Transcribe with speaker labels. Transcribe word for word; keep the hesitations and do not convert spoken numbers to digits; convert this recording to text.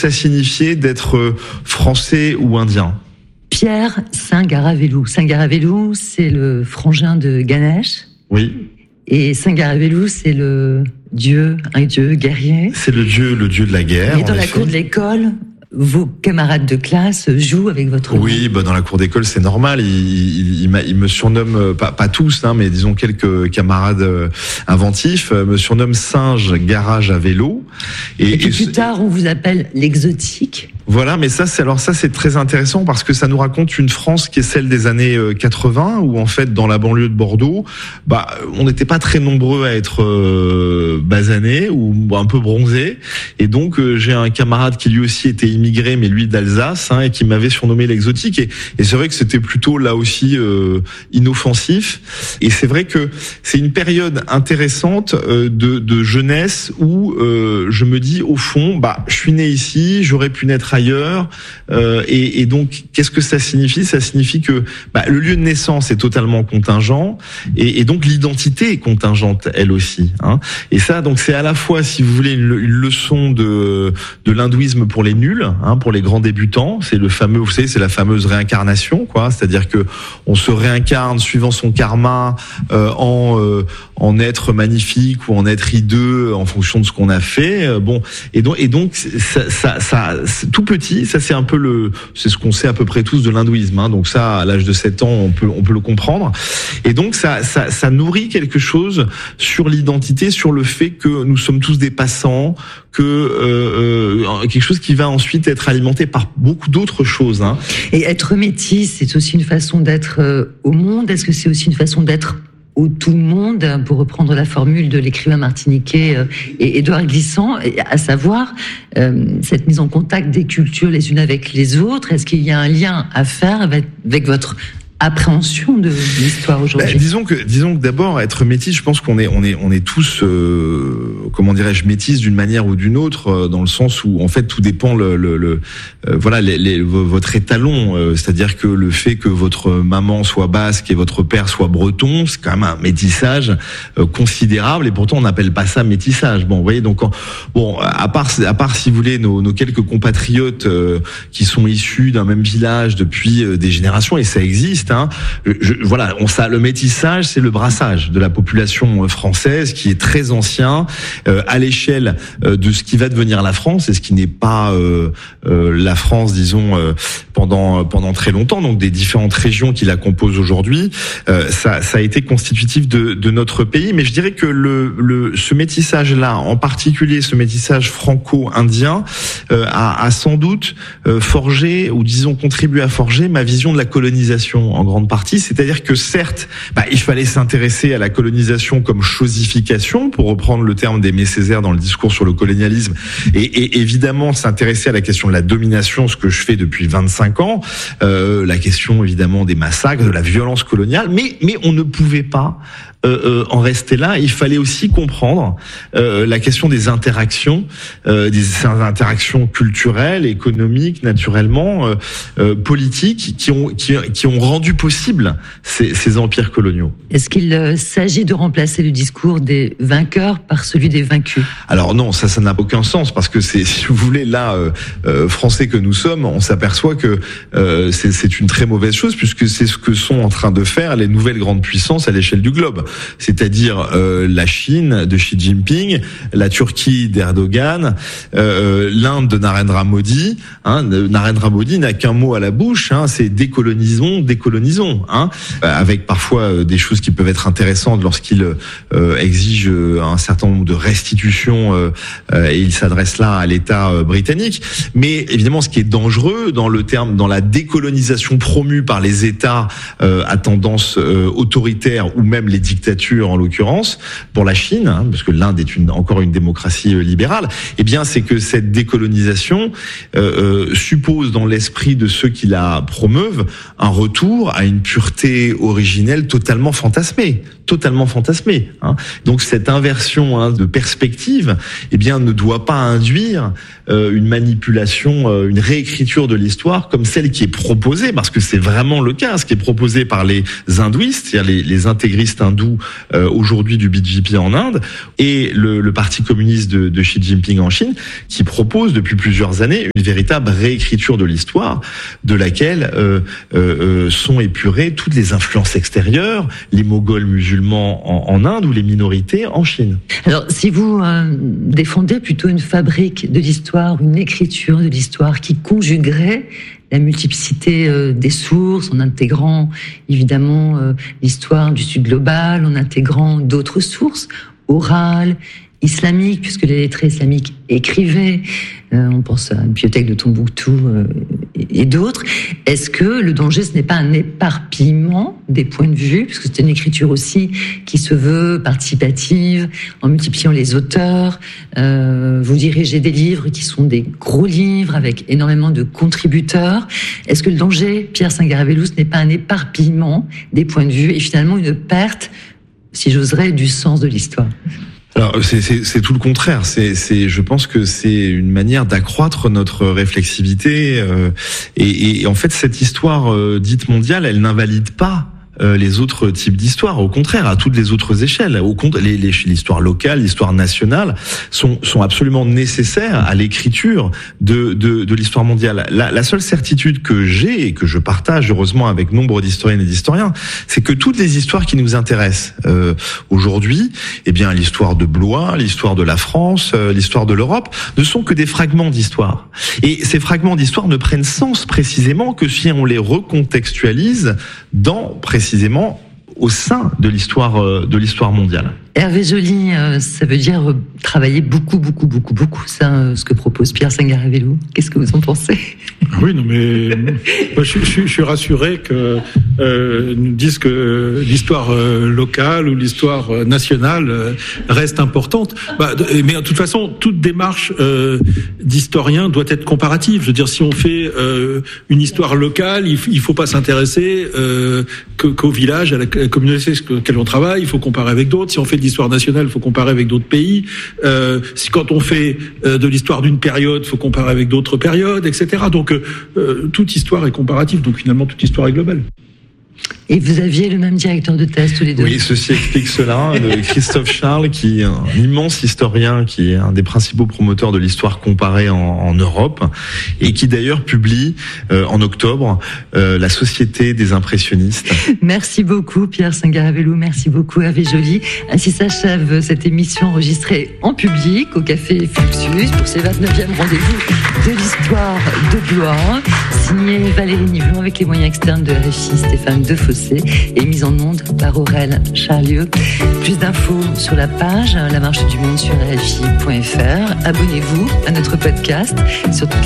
Speaker 1: ça signifiait d'être français ou indien?
Speaker 2: Pierre Singaravellu. Singaravellu, c'est le frangin de Ganesh.
Speaker 1: Oui.
Speaker 2: Et Singaravellu, c'est le dieu, un dieu guerrier.
Speaker 1: C'est le dieu, le dieu de la guerre.
Speaker 2: Et dans la cour de l'école, vos camarades de classe jouent avec votre
Speaker 1: Oui, bah dans la cour d'école, c'est normal. Il, il, il, il me surnomme, pas, pas tous, hein, mais disons quelques camarades inventifs, me surnomme Singe Garage à vélo.
Speaker 2: Et, et puis plus tard, on vous appelle l'exotique.
Speaker 1: Voilà, mais ça, c'est alors ça, c'est très intéressant parce que ça nous raconte une France qui est celle des années quatre-vingts, où en fait, dans la banlieue de Bordeaux, bah, on n'était pas très nombreux à être euh, basanés ou un peu bronzés, et donc euh, j'ai un camarade qui lui aussi était immigré, mais lui d'Alsace, hein, et qui m'avait surnommé l'exotique, et, et c'est vrai que c'était plutôt là aussi euh, inoffensif, et c'est vrai que c'est une période intéressante euh, de, de jeunesse où euh, je me dis au fond, bah, je suis né ici, j'aurais pu naître ailleurs, euh, et, et donc qu'est-ce que ça signifie? Ça signifie que bah, le lieu de naissance est totalement contingent, et, et donc l'identité est contingente elle aussi, hein. Et ça, donc c'est à la fois, si vous voulez, une, une leçon de de l'hindouisme pour les nuls, hein, pour les grands débutants. C'est le fameux, vous savez, c'est la fameuse réincarnation, quoi. C'est-à-dire que on se réincarne suivant son karma euh, en euh, en être magnifique ou en être hideux en fonction de ce qu'on a fait. Euh, bon, et donc et donc ça ça, ça tout petit, ça c'est un peu le, c'est ce qu'on sait à peu près tous de l'hindouisme, hein. Donc ça, à l'âge de sept ans, on peut on peut le comprendre. Et donc ça ça ça nourrit quelque chose sur l'identité, sur le fait que nous sommes tous des passants, que euh, euh, quelque chose qui va ensuite être alimenté par beaucoup d'autres choses, hein.
Speaker 2: Et être métis, c'est aussi une façon d'être euh, au monde. Est-ce que c'est aussi une façon d'être au tout le monde, pour reprendre la formule de l'écrivain martiniquais euh, et Édouard Glissant, à savoir euh, cette mise en contact des cultures les unes avec les autres? Est-ce qu'il y a un lien à faire avec, avec votre appréhension de l'histoire aujourd'hui?
Speaker 1: Bah, disons que, disons que d'abord, être métis, je pense qu'on est, on est, on est tous, euh, comment dirais-je, métis d'une manière ou d'une autre, euh, dans le sens où, en fait, tout dépend le, le, le euh, voilà, les, les, votre étalon, euh, c'est-à-dire que le fait que votre maman soit basque et votre père soit breton, c'est quand même un métissage euh, considérable, et pourtant on n'appelle pas ça métissage. Bon, vous voyez, donc, en, bon, à part, à part, si vous voulez, nos, nos quelques compatriotes euh, qui sont issus d'un même village depuis euh, des générations, et ça existe. Hein, je, je, voilà, on ça, le métissage, c'est le brassage de la population française qui est très ancien euh, à l'échelle euh, de ce qui va devenir la France et ce qui n'est pas euh, euh, la France, disons, euh, pendant pendant très longtemps. Donc des différentes régions qui la composent aujourd'hui, euh, ça, ça a été constitutif de, de notre pays. Mais je dirais que le, le ce métissage-là, en particulier ce métissage franco-indien, euh, a, a sans doute euh, forgé, ou disons contribué à forger ma vision de la colonisation en grande partie. C'est-à-dire que certes, bah, il fallait s'intéresser à la colonisation comme chosification, pour reprendre le terme d'Aimé Césaire dans le discours sur le colonialisme, et, et évidemment s'intéresser à la question de la domination, ce que je fais depuis vingt-cinq ans, euh, la question évidemment des massacres, de la violence coloniale, mais mais on ne pouvait pas Euh, euh, en rester là. Il fallait aussi comprendre euh, la question des interactions, euh, des interactions culturelles, économiques, naturellement, euh, euh, politiques, qui ont qui, qui ont rendu possible ces, ces empires coloniaux.
Speaker 2: Est-ce qu'il euh, s'agit de remplacer le discours des vainqueurs par celui des vaincus?
Speaker 1: Alors non, ça, ça n'a aucun sens, parce que c'est, si vous voulez, là, euh, euh, français que nous sommes, on s'aperçoit que euh, c'est, c'est une très mauvaise chose, puisque c'est ce que sont en train de faire les nouvelles grandes puissances à l'échelle du globe. C'est-à-dire euh, la Chine de Xi Jinping, la Turquie d'Erdogan, euh, l'Inde de Narendra Modi. Hein, Narendra Modi n'a qu'un mot à la bouche, hein, c'est décolonisons, décolonisons, hein, avec parfois des choses qui peuvent être intéressantes lorsqu'il euh, exige un certain nombre de restitutions, euh, et il s'adresse là à l'État britannique. Mais évidemment, ce qui est dangereux dans le terme, dans la décolonisation promue par les États euh, à tendance euh, autoritaire, ou même les dictatures en l'occurrence, pour la Chine, hein, parce que l'Inde est une, encore une démocratie libérale, eh bien c'est que cette décolonisation euh, euh, suppose dans l'esprit de ceux qui la promeuvent un retour à une pureté originelle totalement fantasmée. totalement fantasmé. Hein. Donc cette inversion hein, de perspective, eh bien, ne doit pas induire euh, une manipulation, euh, une réécriture de l'histoire comme celle qui est proposée, parce que c'est vraiment le cas, ce qui est proposé par les hindouistes, c'est-à-dire les, les intégristes hindous euh, aujourd'hui du B J P en Inde, et le, le Parti communiste de, de Xi Jinping en Chine, qui propose depuis plusieurs années une véritable réécriture de l'histoire, de laquelle euh, euh, sont épurées toutes les influences extérieures, les Moghols musulmans En, en Inde ou les minorités en Chine.
Speaker 2: Alors, si vous euh, défendez plutôt une fabrique de l'histoire, une écriture de l'histoire qui conjuguerait la multiplicité euh, des sources, en intégrant évidemment euh, l'histoire du Sud global, en intégrant d'autres sources orales, islamiques, puisque les lettrés islamiques écrivaient, euh, on pense à la bibliothèque de Tombouctou euh, et, et d'autres. Est-ce que le danger, ce n'est pas un éparpillement des points de vue, puisque c'est une écriture aussi qui se veut participative, en multipliant les auteurs, euh, vous dirigez des livres qui sont des gros livres avec énormément de contributeurs. Est-ce que le danger, Pierre Sangaré-Bellouz, ce n'est pas un éparpillement des points de vue et finalement une perte, si j'oserais, du sens de l'histoire ?
Speaker 1: Alors c'est, c'est, c'est tout le contraire. C'est, c'est, je pense que c'est une manière d'accroître notre réflexivité. Euh, et, et en fait, cette histoire euh, dite mondiale, elle n'invalide pas euh, les autres types d'histoires. Au contraire, à toutes les autres échelles. Au compte, les, les, l'histoire locale, l'histoire nationale sont, sont absolument nécessaires à l'écriture de, de, de l'histoire mondiale. La, la seule certitude que j'ai et que je partage heureusement avec nombre d'historiennes et d'historiens, c'est que toutes les histoires qui nous intéressent euh, aujourd'hui, eh bien l'histoire de Blois, l'histoire de la France, euh, l'histoire de l'Europe, ne sont que des fragments d'histoire. Et ces fragments d'histoire ne prennent sens précisément que si on les recontextualise dans précisément précisément au sein de l'histoire de l'histoire mondiale.
Speaker 2: Hervé Joly, ça veut dire travailler beaucoup, beaucoup, beaucoup, beaucoup. C'est ce que propose Pierre Sangaré-Bellouz. Qu'est-ce que vous en pensez ?
Speaker 3: Oui, non, mais moi, je, je, je suis rassuré que euh, nous disent que l'histoire euh, locale ou l'histoire nationale euh, reste importante. Bah, mais de toute façon, toute démarche euh, d'historien doit être comparative. Je veux dire, si on fait euh, une histoire locale, il, il faut pas s'intéresser euh, que, qu'au village, à la, à la communauté sur laquelle on travaille. Il faut comparer avec d'autres. Si on fait de l'histoire nationale, il faut comparer avec d'autres pays. Euh, si quand on fait euh, de l'histoire d'une période, il faut comparer avec d'autres périodes, et cetera. Donc euh, toute histoire est comparative. Donc finalement, toute histoire est globale.
Speaker 2: Et vous aviez le même directeur de thèse tous les deux.
Speaker 1: Oui, ceci explique cela. De Christophe Charles, qui est un immense historien, qui est un des principaux promoteurs de l'histoire comparée en, en Europe, et qui d'ailleurs publie euh, en octobre euh, La Société des impressionnistes.
Speaker 2: Merci beaucoup Pierre Sangaré-Bellouz, merci beaucoup Hervé Joly. Ainsi s'achève cette émission enregistrée en public au Café Fluxus pour ce vingt-neuvième rendez-vous de l'histoire de Blois, signé Valérie Nivon avec les moyens externes de R F I Stéphane Defossé et mise en onde par Aurèle Charlieu. Plus d'infos sur la page La Marche du Monde sur R F I point F R. Abonnez-vous à notre podcast sur